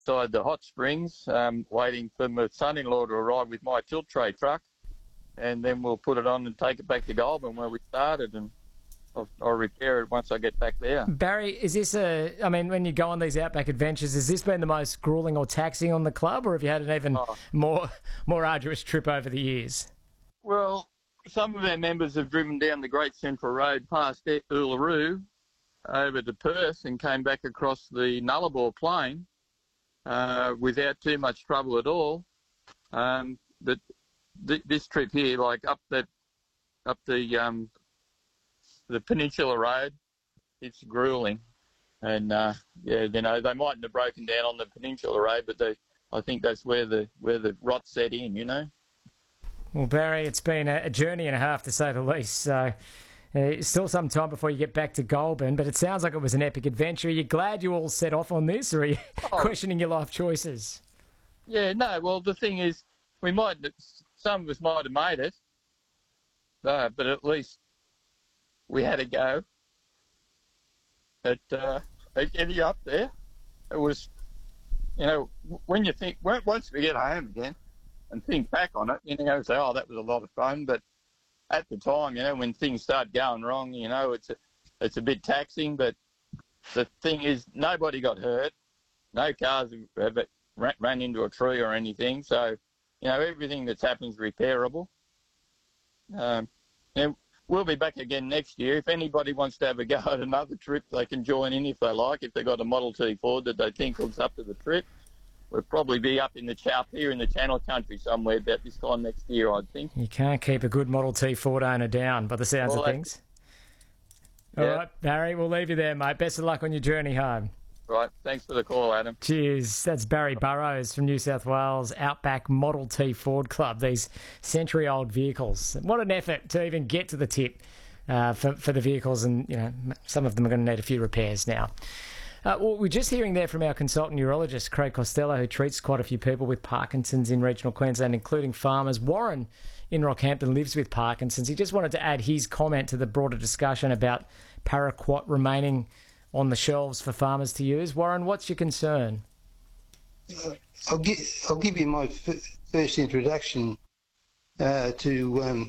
outside the hot springs, waiting for my son-in-law to arrive with my tilt tray truck, and then we'll put it on and take it back to Goulburn where we started, and I'll repair it once I get back there. Barry, is this when you go on these outback adventures, has this been the most gruelling or taxing on the club, or have you had an even more arduous trip over the years? Well, some of our members have driven down the Great Central Road past Uluru over to Perth and came back across the Nullarbor Plain without too much trouble at all. But this trip here, like up the Peninsula Road, it's grueling. And they mightn't have broken down on the Peninsula Road, but I think that's where the rot set in. Well, Barry, it's been a journey and a half, to say the least. So still some time before you get back to Goulburn, but it sounds like it was an epic adventure. Are you glad you all set off on this, or are you questioning your life choices? Yeah, no. Well, the thing is, some of us might have made it, but at least we had a go at getting up there. It was, when you think, once we get home again and think back on it, say, oh, that was a lot of fun. But at the time, when things start going wrong, it's a bit taxing. But the thing is, nobody got hurt. No cars have ran into a tree or anything. So, everything that's happened is repairable. We'll be back again next year. If anybody wants to have a go at another trip, they can join in if they like. If they've got a Model T Ford that they think looks up to the trip, we'll probably be up in here in the Channel Country somewhere about this time next year, I think. You can't keep a good Model T Ford owner down by the sounds of things. All right, Barry, we'll leave you there, mate. Best of luck on your journey home. Right, thanks for the call, Adam. Cheers. That's Barry Burrows from New South Wales Outback Model T Ford Club. These century-old vehicles. What an effort to even get to the tip for the vehicles, and some of them are going to need a few repairs now. Well, we're just hearing there from our consultant neurologist, Craig Costello, who treats quite a few people with Parkinson's in regional Queensland, including farmers. Warren in Rockhampton lives with Parkinson's. He just wanted to add his comment to the broader discussion about paraquat remaining on the shelves for farmers to use. Warren, what's your concern? I'll give you my first introduction to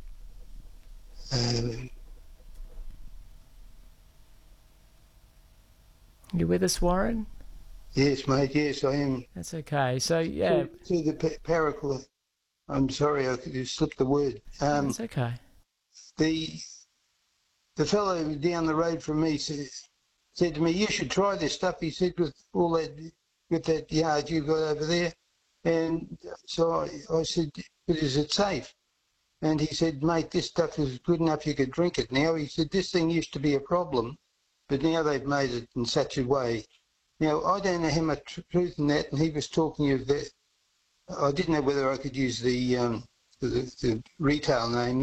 You with us, Warren? Yes, mate. Yes, I am. That's okay. So, yeah. To the paraquat. I'm sorry, I slipped the word. That's okay. The fellow down the road from me said to me, "You should try this stuff." He said, with that yard you got over there. And so I said, "But is it safe?" And he said, "Mate, this stuff is good enough you could drink it now." He said, "This thing used to be a problem, but now they've made it in such a way." Now, I don't know how much truth in that, and he was talking of that. I didn't know whether I could use the retail name.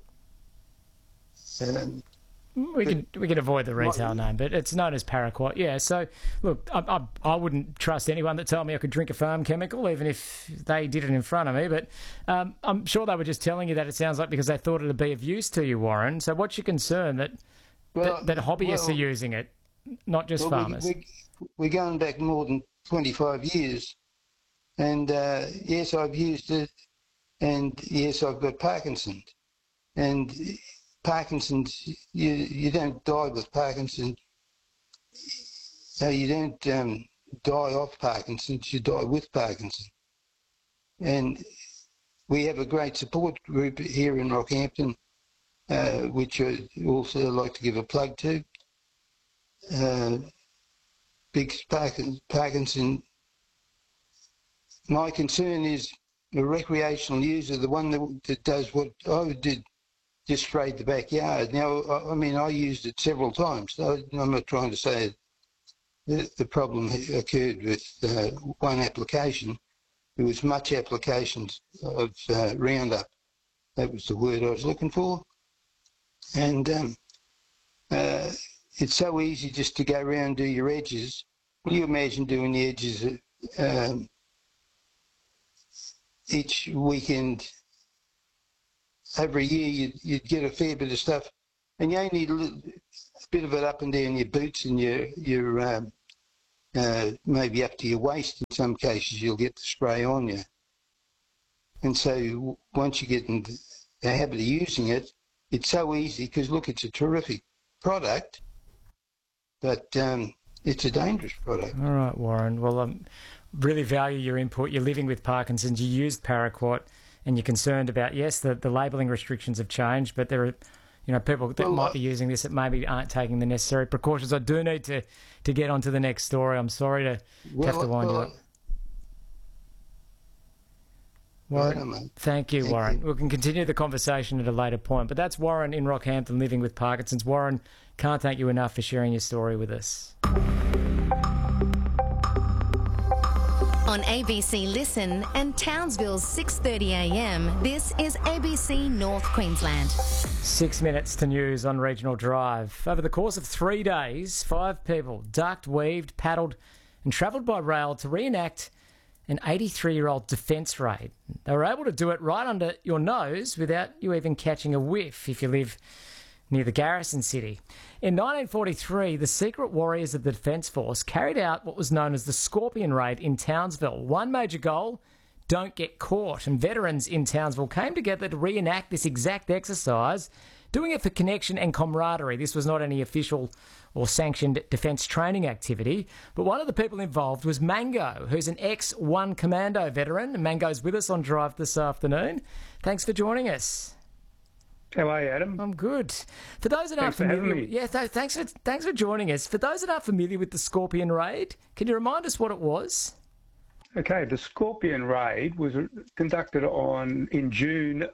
We can avoid the retail name, but it's known as paraquat. Yeah. So look, I wouldn't trust anyone that told me I could drink a farm chemical, even if they did it in front of me. But I'm sure they were just telling you that, it sounds like, because they thought it'd be of use to you, Warren. So what's your concern that hobbyists are using it, not just farmers? We're going back more than 25 years, and yes, I've used it, and yes, I've got Parkinson's, and Parkinson's, you don't die with Parkinson's. So you don't die of Parkinson's, you die with Parkinson's. And we have a great support group here in Rockhampton, which I also like to give a plug to. Big Parkinson. My concern is the recreational user, the one that does what I did, just sprayed the backyard. Now, I mean, I used it several times. So I'm not trying to say that the problem occurred with one application. There was much applications of Roundup. That was the word I was looking for. And it's so easy just to go around and do your edges. Can you imagine doing the edges each weekend? Every year you'd get a fair bit of stuff, and you only need a bit of it up and down your boots and your maybe up to your waist in some cases, you'll get the spray on you. And so once you get in the habit of using it, it's so easy because, look, it's a terrific product, but it's a dangerous product. All right, Warren. Well, I really value your input. You're living with Parkinson's. You used Paraquat, and you're concerned about, yes, the labelling restrictions have changed, but there are people that might be using this that maybe aren't taking the necessary precautions. I do need to get on to the next story. I'm sorry to have to wind you up. Warren, thank you, Warren. We can continue the conversation at a later point, but that's Warren in Rockhampton living with Parkinson's. Warren, can't thank you enough for sharing your story with us. On ABC Listen and Townsville's 6:30am, this is ABC North Queensland. 6 minutes to news on Regional Drive. Over the course of 3 days, 5 people ducked, weaved, paddled and travelled by rail to reenact an 83-year-old defence raid. They were able to do it right under your nose without you even catching a whiff if you live near the Garrison City. In 1943, the Secret Warriors of the Defence Force carried out what was known as the Scorpion Raid in Townsville. One major goal, don't get caught. And veterans in Townsville came together to reenact this exact exercise, doing it for connection and camaraderie. This was not any official or sanctioned defence training activity, but one of the people involved was Mango, who's an ex-1 Commando veteran. Mango's with us on Drive this afternoon. Thanks for joining us. How are you, Adam? I'm good. For those that aren't familiar, thanks for joining us. For those that aren't familiar with the Scorpion Raid, can you remind us what it was? Okay, the Scorpion Raid was conducted in June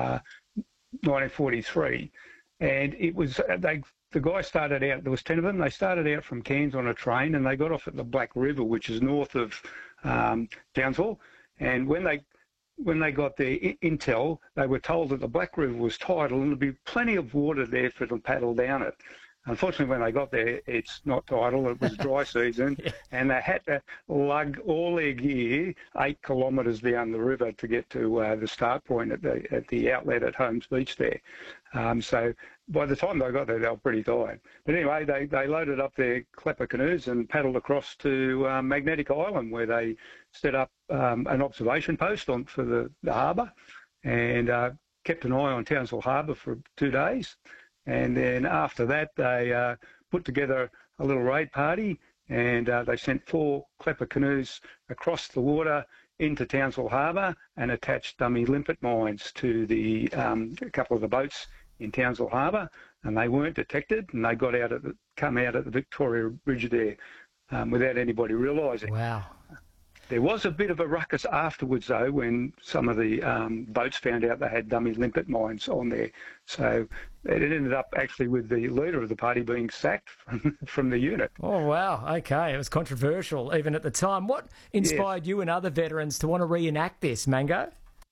1943, and it was the guys started out. There was 10 of them. They started out from Cairns on a train, and they got off at the Black River, which is north of Townsville. And when they got their intel, they were told that the Black River was tidal and there'd be plenty of water there for them to paddle down it. Unfortunately, when they got there, it's not tidal. It was dry season, and they had to lug all their gear 8 kilometres down the river to get to the start point at the outlet at Holmes Beach there. So by the time they got there, they were pretty tired. But anyway, they loaded up their Klepper canoes and paddled across to Magnetic Island, where they set up an observation post for the harbour, and kept an eye on Townsville Harbour for 2 days. And then after that, they put together a little raid party, and they sent 4 Klepper canoes across the water into Townsville Harbour and attached dummy limpet mines to a couple of the boats in Townsville Harbour, and they weren't detected, and they come out at the Victoria Bridge there without anybody realising. Wow. There was a bit of a ruckus afterwards, though, when some of the boats found out they had dummy limpet mines on there. So it ended up actually with the leader of the party being sacked from the unit. Oh, wow. Okay. It was controversial even at the time. What inspired you and other veterans to want to reenact this, Mango?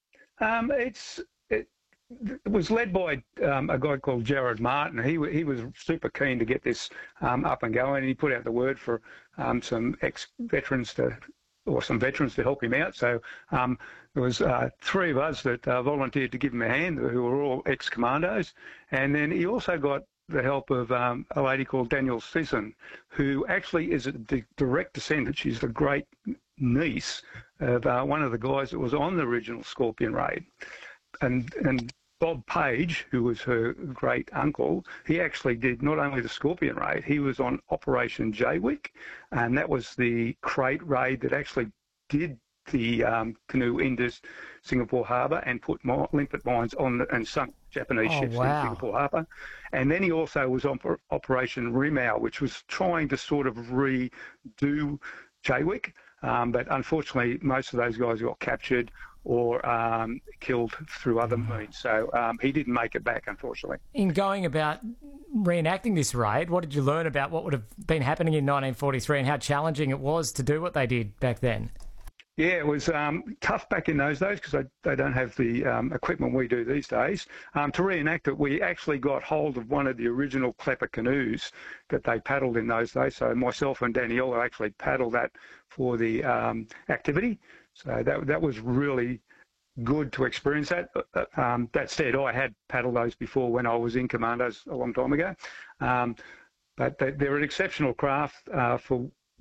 It was led by a guy called Jared Martin. He was super keen to get this up and going, and he put out the word for some ex-veterans some veterans to help him out. So there was 3 of us that volunteered to give him a hand, who were all ex-commandos. And then he also got the help of a lady called Danielle Sisson, who actually is a direct descendant. She's the great niece of one of the guys that was on the original Scorpion Raid. And Bob Page, who was her great uncle, he actually did not only the Scorpion Raid, he was on Operation Jaywick, and that was the crate raid that actually did the canoe into Singapore Harbour and put limpet mines on and sunk Japanese ships in Singapore Harbour. And then he also was on Operation Rimau, which was trying to sort of redo Jaywick, but unfortunately most of those guys got captured or killed through other means. So he didn't make it back, unfortunately. In going about reenacting this raid, what did you learn about what would have been happening in 1943 and how challenging it was to do what they did back then? Yeah, it was tough back in those days because they don't have the equipment we do these days. To reenact it, we actually got hold of one of the original Klepper canoes that they paddled in those days. So myself and Danielle actually paddled that for the activity. So that was really good to experience that. That said, I had paddled those before when I was in Commandos a long time ago. But they're an exceptional craft for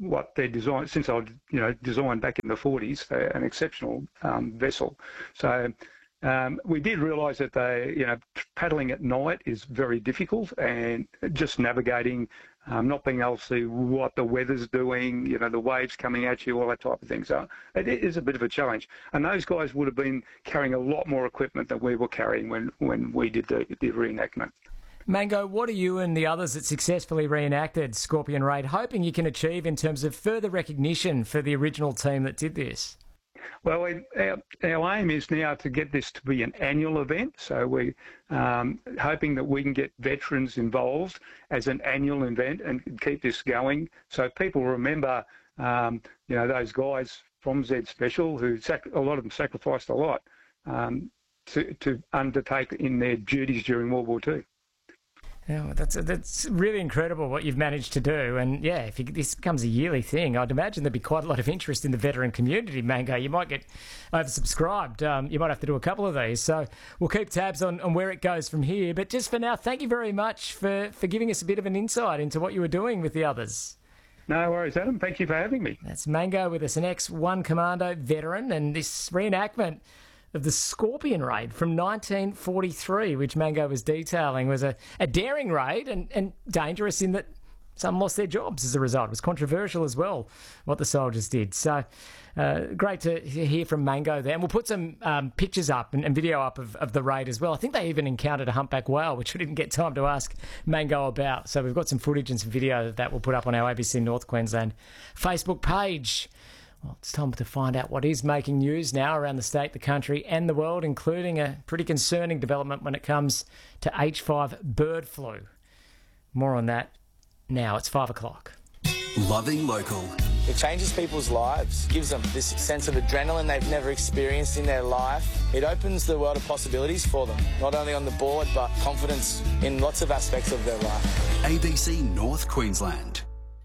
what they're designed, since I designed back in the 40s, they're an exceptional vessel. So we did realise that paddling at night is very difficult, and just navigating, not being able to see what the weather's doing, the waves coming at you, all that type of thing. So it is a bit of a challenge. And those guys would have been carrying a lot more equipment than we were carrying when we did the reenactment. Mango, what are you and the others that successfully reenacted Scorpion Raid hoping you can achieve in terms of further recognition for the original team that did this? Well, our aim is now to get this to be an annual event. So we're hoping that we can get veterans involved as an annual event and keep this going, so people remember, those guys from Z Special who a lot of them sacrificed a lot to undertake in their duties during World War II. Yeah, that's really incredible what you've managed to do. And yeah, if this becomes a yearly thing, I'd imagine there'd be quite a lot of interest in the veteran community, Mango. You might get oversubscribed. You might have to do a couple of these. So we'll keep tabs on where it goes from here. But just for now, thank you very much for giving us a bit of an insight into what you were doing with the others. No worries, Adam. Thank you for having me. That's Mango with us, an ex-1 Commando veteran, and this reenactment of the Scorpion Raid from 1943, which Mango was detailing, was a daring raid and dangerous in that some lost their jobs as a result. It was controversial as well, what the soldiers did. So great to hear from Mango there. And we'll put some pictures up and video up of the raid as well. I think they even encountered a humpback whale, which we didn't get time to ask Mango about. So we've got some footage and some video of that we'll put up on our ABC North Queensland Facebook page. Well, it's time to find out what is making news now around the state, the country and the world, including a pretty concerning development when it comes to H5 bird flu. More on that now. It's 5 o'clock. Loving local. It changes people's lives, gives them this sense of adrenaline they've never experienced in their life. It opens the world of possibilities for them, not only on the board, but confidence in lots of aspects of their life. ABC North Queensland.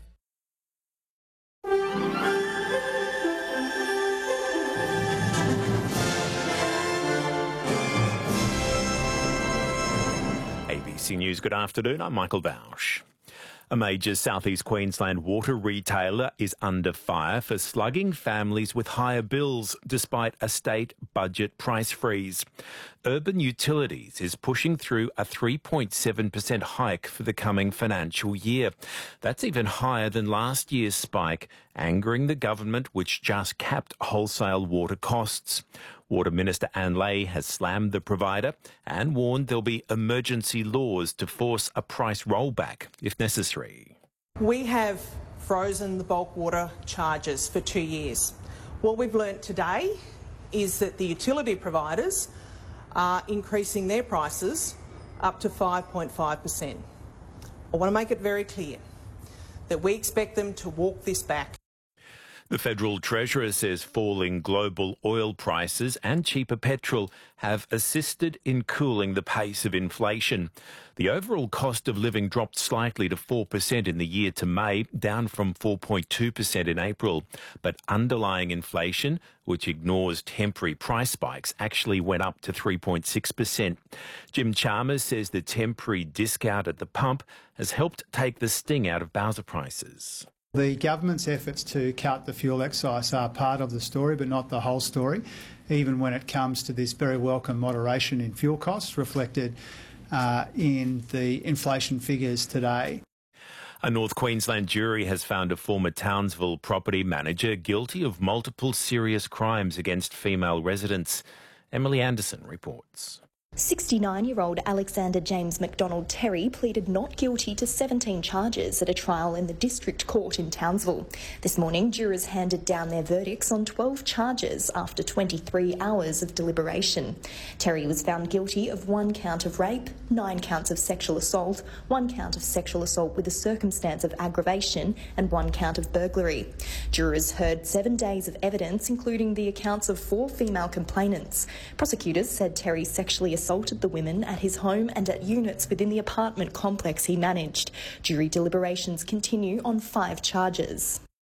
ABC News, good afternoon. I'm Michael Bausch. A major southeast Queensland water retailer is under fire for slugging families with higher bills despite a state budget price freeze. Urban Utilities is pushing through a 3.7% hike for the coming financial year. That's even higher than last year's spike, angering the government, which just capped wholesale water costs. Water Minister Ann Ley has slammed the provider and warned there'll be emergency laws to force a price rollback if necessary. We have frozen the bulk water charges for 2 years. What we've learnt today is that the utility providers are increasing their prices up to 5.5%. I want to make it very clear that we expect them to walk this back. The Federal Treasurer says falling global oil prices and cheaper petrol have assisted in cooling the pace of inflation. The overall cost of living dropped slightly to 4% in the year to May, down from 4.2% in April. But underlying inflation, which ignores temporary price spikes, actually went up to 3.6%. Jim Chalmers says the temporary discount at the pump has helped take the sting out of bowser prices. The government's efforts to cut the fuel excise are part of the story, but not the whole story, even when it comes to this very welcome moderation in fuel costs reflected in the inflation figures today. A North Queensland jury has found a former Townsville property manager guilty of multiple serious crimes against female residents. Emily Anderson reports. 69-year-old Alexander James McDonald Terry pleaded not guilty to 17 charges at a trial in the District Court in Townsville. This morning, jurors handed down their verdicts on 12 charges after 23 hours of deliberation. Terry was found guilty of 1 count of rape, 9 counts of sexual assault, 1 count of sexual assault with a circumstance of aggravation, and 1 count of burglary. Jurors heard 7 days of evidence, including the accounts of 4 female complainants. Prosecutors said Terry sexually assaulted the women at his home and at units within the apartment complex he managed. Jury deliberations continue on 5 charges.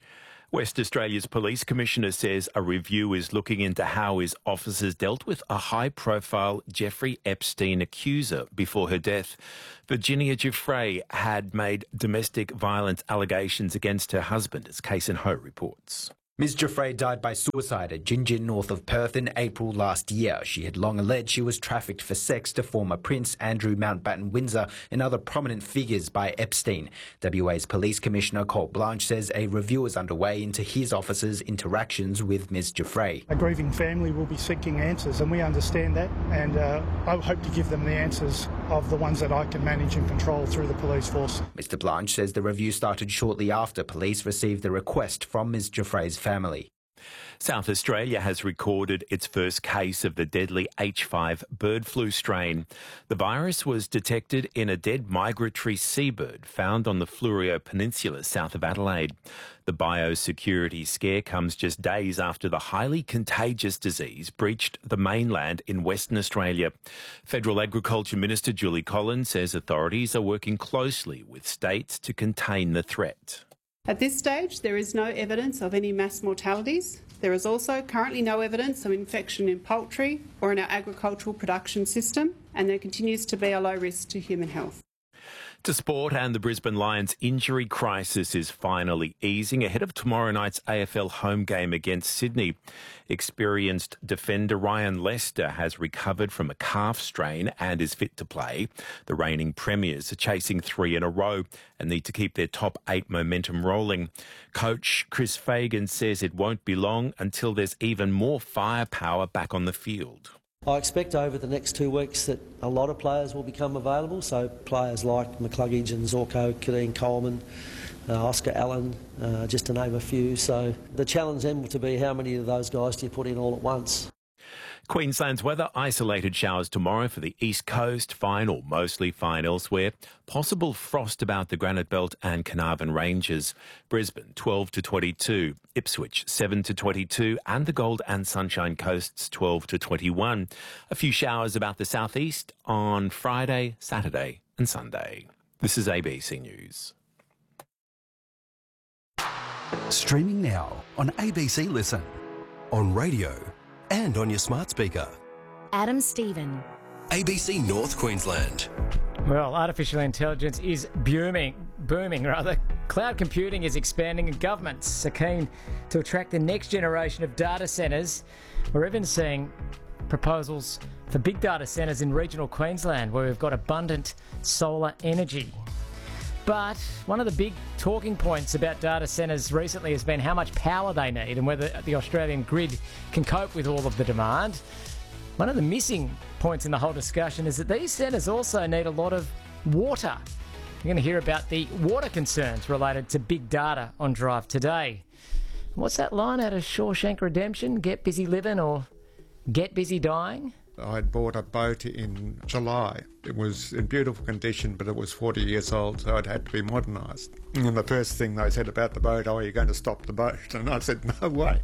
West Australia's Police Commissioner says a review is looking into how his officers dealt with a high-profile Jeffrey Epstein accuser before her death. Virginia Giuffre had made domestic violence allegations against her husband, as Case and Ho reports. Ms Giuffre died by suicide at Gingin, north of Perth, in April last year. She had long alleged she was trafficked for sex to former Prince Andrew Mountbatten-Windsor and other prominent figures by Epstein. WA's Police Commissioner Colt Blanche says a review is underway into his officer's interactions with Ms Giuffre. A grieving family will be seeking answers, and we understand that, and I hope to give them the answers of the ones that I can manage and control through the police force. Mr Blanche says the review started shortly after police received the request from Ms Giuffre's family. South Australia has recorded its first case of the deadly H5 bird flu strain. The virus was detected in a dead migratory seabird found on the Fleurieu Peninsula south of Adelaide. The biosecurity scare comes just days after the highly contagious disease breached the mainland in Western Australia. Federal Agriculture Minister Julie Collins says authorities are working closely with states to contain the threat. At this stage, there is no evidence of any mass mortalities. There is also currently no evidence of infection in poultry or in our agricultural production system, and there continues to be a low risk to human health. To sport, and the Brisbane Lions injury crisis is finally easing ahead of tomorrow night's AFL home game against Sydney. Experienced defender Ryan Lester has recovered from a calf strain and is fit to play. The reigning premiers are chasing 3 in a row and need to keep their top 8 momentum rolling. Coach Chris Fagan says it won't be long until there's even more firepower back on the field. I expect over the next 2 weeks that a lot of players will become available, so players like McCluggage and Zorko, Kadeen Coleman, Oscar Allen, just to name a few. So the challenge then will be how many of those guys do you put in all at once? Queensland's weather, isolated showers tomorrow for the East Coast, fine or mostly fine elsewhere. Possible frost about the Granite Belt and Carnarvon Ranges. Brisbane 12 to 22, Ipswich 7 to 22 and the Gold and Sunshine Coasts 12 to 21. A few showers about the southeast on Friday, Saturday and Sunday. This is ABC News. Streaming now on ABC Listen, on radio and on your smart speaker. Adam Stephen. ABC North Queensland. Well, artificial intelligence is booming. Cloud computing is expanding and governments are keen to attract the next generation of data centres. We're even seeing proposals for big data centres in regional Queensland where we've got abundant solar energy. But one of the big talking points about data centres recently has been how much power they need and whether the Australian grid can cope with all of the demand. One of the missing points in the whole discussion is that these centres also need a lot of water. You're going to hear about the water concerns related to big data on Drive today. What's that line out of Shawshank Redemption? Get busy living or get busy dying? I'd bought a boat in July. It was in beautiful condition, but it was 40 years old, so it had to be modernised. And the first thing they said about the boat, "Oh, you're going to stop the boat?" And I said, "No way."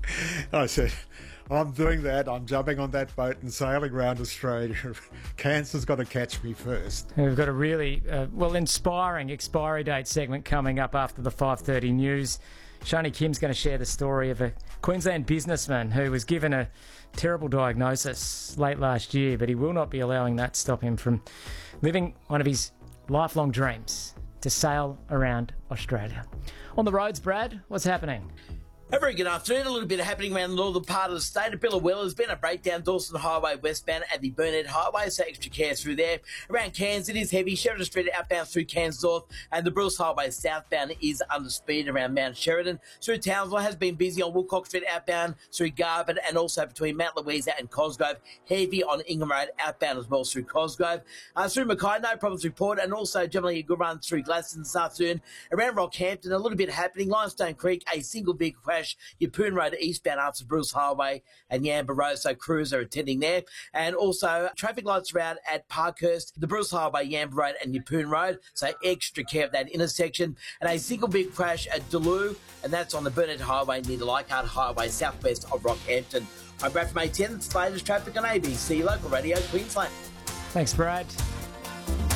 I said, "I'm doing that. I'm jumping on that boat and sailing around Australia. Cancer's got to catch me first." We've got a really, inspiring expiry date segment coming up after the 5:30 news. Shani Kim's going to share the story of a Queensland businessman who was given a terrible diagnosis late last year, but he will not be allowing that stop him from living one of his lifelong dreams, to sail around Australia. On the roads, Brad, what's happening? A very good afternoon. A little bit of happening around the northern part of the state. At Billawilla, there's been a breakdown Dawson Highway westbound at the Burnett Highway, so extra care through there. Around Cairns, it is heavy. Sheridan Street outbound through Cairns North, and the Bruce Highway southbound is under speed around Mount Sheridan. Through Townsville has been busy on Woolcock Street outbound through Garvin, and also between Mount Louisa and Cosgrove. Heavy on Ingham Road outbound as well through Cosgrove. Through Mackay, no problems reported, and also generally a good run through Gladstone this afternoon. Around Rockhampton, a little bit happening. Limestone Creek, a single vehicle crash. Yeppoon Road eastbound after Bruce Highway and Yamba Road, so crews are attending there. And also traffic lights around at Parkhurst, the Bruce Highway, Yamba Road and Yeppoon Road, so extra care of that intersection. And a single big crash at Duluth, and that's on the Burnett Highway near the Leichhardt Highway southwest of Rockhampton. I'm Brad from A10, it's the latest traffic on ABC Local Radio Queensland. Thanks, Brad.